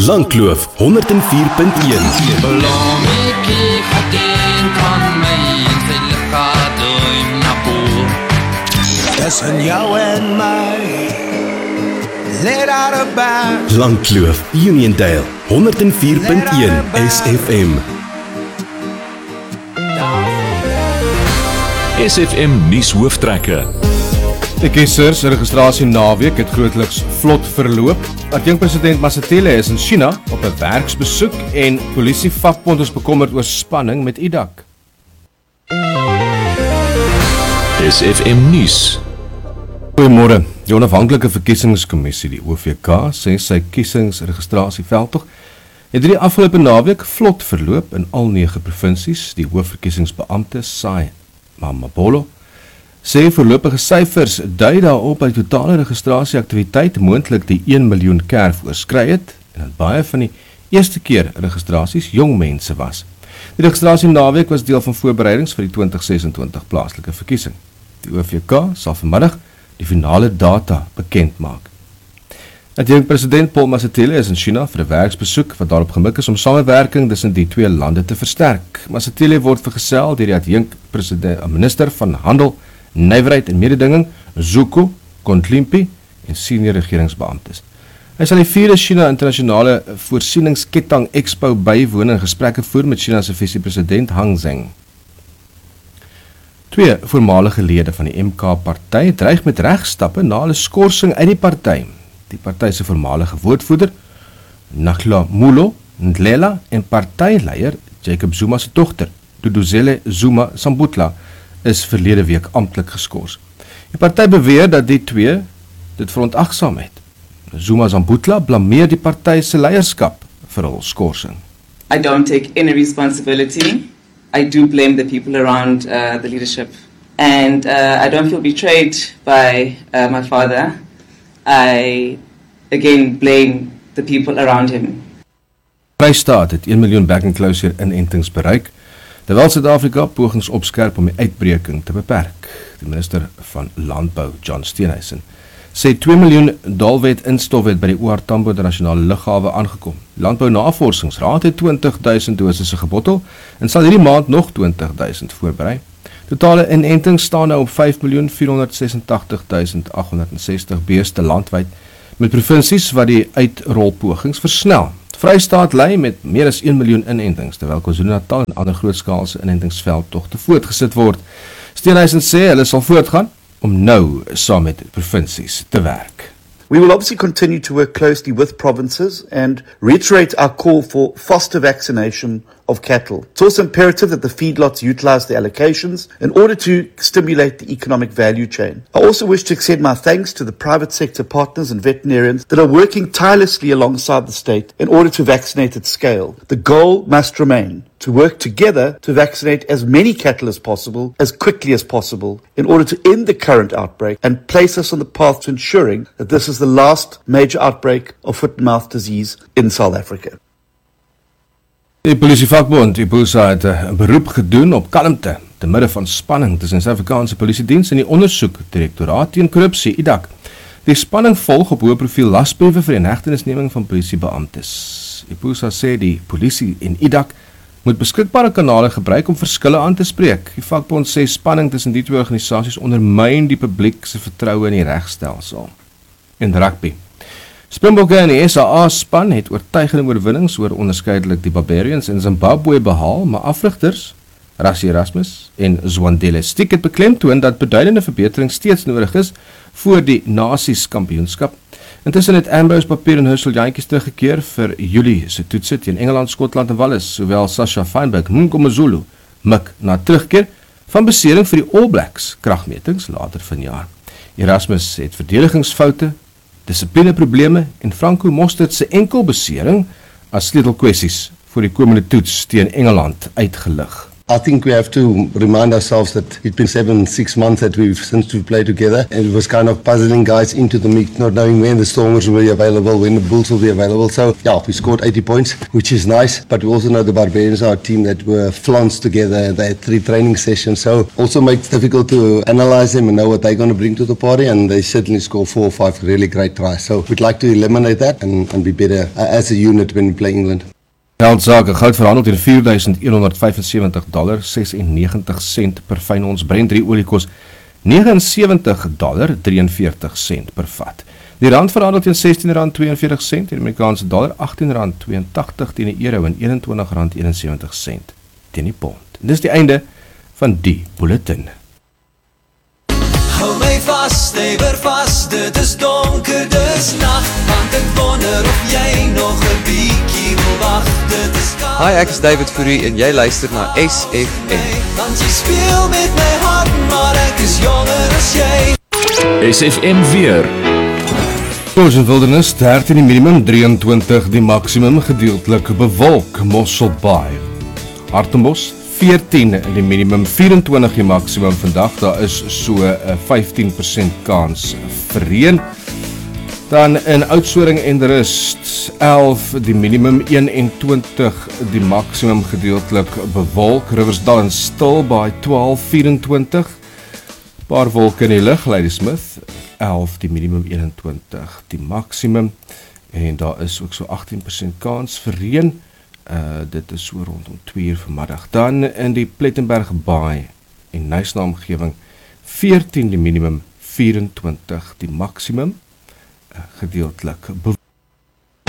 Langkloof 104.1. Tussen jou en my, let out a band. Langkloof, Uniondale 104.1 SFM. SFM nuus hooftrekke. Die kiesers registrasie naweek het grootliks vlot verloop. President Masatile is in China op 'n werksbesoek en polisievakbond is bekommerd oor spanning met IDAC. SFM nuus. Goeiemôre. Die onafhanklike verkiesingskommissie, die OVK, sê sy kiesingsregistrasieveldtog het die afgelope naweek vlot verloop in al 9 provinsies. Die hoofverkiesingsbeampte Sai Mamabolo sê voorlopige syfers dui daarop dat die totale registrasieaktiwiteit moontlik die 1 miljoen kerf oorskry het en dat baie van die eerste keer registrasies jong mense was. Die registrasie naweek was deel van voorbereidings vir die 2026 plaaslike verkiesing. Die OVK sal vanmiddag die finale data bekend maak. President Paul Masatile is in China vir 'n werksbesoek wat daarop gemik is om samewerking tussen die twee lande te versterk. Masatile word vergesel deur die minister van Handel, Nywerheid en Mededinging, Zuko Kontlimpi en senior regeringsbeamptes. Hy sal die 4de China internasionale voorsieningsketting expo bywoon en gesprekke voer met China se visie-president Hang Zheng. 2 voormalige lede van die MK-party dreig met regstappe na hulle skorsing uit die party. Die party se voormalige woordvoerder, Nakhla Ndlela en partyleier Jacob Zuma se dogter, Duduzile Zuma Sambutla, is verlede week amptelik geskors. Die party beweer dat die twee dit verontagsaam het. Zuma Sambutla blameer die party se leierskap vir hul skorsing. I don't take any responsibility. I do blame the people around the leadership. And I don't feel betrayed by my father. I, again, blame the people around him. Vrystaat het 1 miljoen back-and-closure inentings bereik, terwyl Suid-Afrika pogings opskerp om die uitbreking te beperk. Die minister van Landbou, John Steenhuisen, sê 2 miljoen doelwit instofwet by die OR Tambo internasionale lughawe aangekom. Landbou-navorsingsraad het 20.000 dosisse gebottel en sal hierdie maand nog 20.000 voorberei. Totale inentings staan nou op 5.486.860 beeste landwyd, met provinsies wat die uitrolpogings versnel. Vrystaat lei met meer as 1 miljoen inentings, terwyl KwaZulu-Natal en ander grootskaalse inentingsveldtogte voortgesit word. Steenhuisen sê hulle sal voortgaan om nou saam met provinsies te werk. We will obviously continue to work closely with provinces and reiterate our call for faster vaccination of cattle. It's also imperative that the feedlots utilize the allocations in order to stimulate the economic value chain. I also wish to extend my thanks to the private sector partners and veterinarians that are working tirelessly alongside the state in order to vaccinate at scale. The goal must remain to work together to vaccinate as many cattle as possible, as quickly as possible, in order to end the current outbreak and place us on the path to ensuring that this is the last major outbreak of foot-and-mouth disease in South Africa. Die polisievakbond, IPOSA, het 'n beroep gedoen op kalmte te midde van spanning tussen Suid-Afrikaanse Polisiediens en die ondersoekdirektoraat teen korrupsie, IDAC. Die spanning volg op hoë profiel lasbriewe vir die inhegtenisneming van polisiebeamptes. IPOSA sê die polisie en IDAC moet beskikbare kanale gebruik om verskille aan te spreek. Die vakbond sê spanning tussen die twee organisasies ondermyn die publiek se vertroue in die regstelsel. In rugby. Springbokke en die SA span het oortuigende oorwinnings oor onderskeidelik die Barbarians in Zimbabwe behaal, maar afrigters, Rassie Erasmus en Zwandile Stick het beklemtoon dat beduidende verbetering steeds nodig is voor die Nasies kampioenskap. Intussen het Ambrose Papier en Herschel Jantjies teruggekeer vir Julie se toetse teen Engeland, Skotland en Wallis, sowel Sasha Feinberg, Mngomezulu, mik na terugkeer van besering vir die All Blacks kragmetings later vanjaar. Erasmus het verdedigingsfoute, dissiplineprobleme en Franco Mostert se enkelbesering as sleutelkwessies vir die komende toets teen Engeland uitgelig. I think we have to remind ourselves that it's been 6 months since we've played together, and it was kind of puzzling guys into the mix, not knowing when the Stormers will be available, when the Bulls will be available. So yeah, we scored 80 points, which is nice, but we also know the Barbarians are a team that were flaunts together. They had 3 training sessions, so also makes it difficult to analyze them and know what they're going to bring to the party, and they certainly score 4 or 5 really great tries. So we'd like to eliminate that and be better as a unit when we play England. Geldsake, goud verhandel teen $4,175.96 per fyn ons. Brent olie kos $79.43 per vat. Die rand verhandel teen R16.42, die Amerikaanse dollar $18.82 teen die euro en R21.71 teen die pond. En dis die einde van die bulletin. Hou my vas, stewig vas, dit is donker, dis nacht, want ek wonder of jy nog 'n bietjie wil wag, dit is koud. Hi, ek is David Fourie en jy luister na SFM. Want jy speel met my hart, maar ek is jonger as jy. SFM weer. Koos en Wildernis, 13 die minimum, 23 die maximum, gedeeltelik bewolk, Mosselbaai. Hartenbos, 14 die minimum, 24 die maximum vandag, daar is so 15% kans vir reën. Dan in Oudtshoorn en Rust, 11 die minimum, 21 die maximum, gedeeltelik bewolk. Riversdal en Stilbaai, 12, 24. Paar wolke in die lug, Ladysmith, 11 die minimum, 21 die maximum. En daar is ook so 18% kans vir reën. Dit is so rondom 2 uur vanmiddag. Dan in die Plettenberg Baai en Knysna omgewing, 14 die minimum, 24 die maximum, gedeeltelik bewolk.